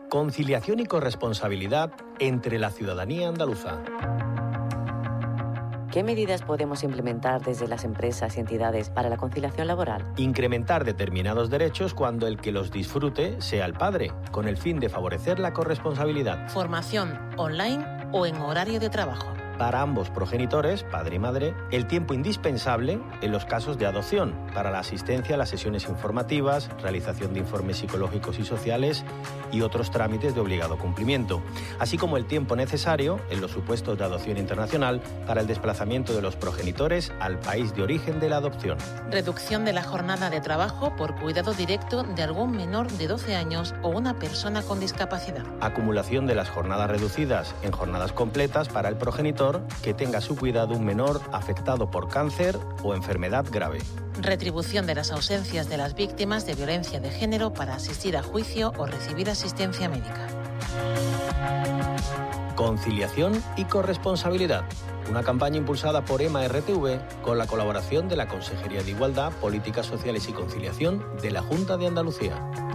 Conciliación y corresponsabilidad entre la ciudadanía andaluza. ¿Qué medidas podemos implementar desde las empresas y entidades para la conciliación laboral? Incrementar determinados derechos cuando el que los disfrute sea el padre, con el fin de favorecer la corresponsabilidad. Formación online o en horario de trabajo. Para ambos progenitores, padre y madre, el tiempo indispensable en los casos de adopción, para la asistencia a las sesiones informativas, realización de informes psicológicos y sociales y otros trámites de obligado cumplimiento, así como el tiempo necesario en los supuestos de adopción internacional para el desplazamiento de los progenitores al país de origen de la adopción. Reducción de la jornada de trabajo por cuidado directo de algún menor de 12 años o una persona con discapacidad. Acumulación de las jornadas reducidas en jornadas completas para el progenitor que tenga a su cuidado un menor afectado por cáncer o enfermedad grave. Retribución de las ausencias de las víctimas de violencia de género para asistir a juicio o recibir asistencia médica. Conciliación y corresponsabilidad. Una campaña impulsada por EMA-RTV con la colaboración de la Consejería de Igualdad, Políticas Sociales y Conciliación de la Junta de Andalucía.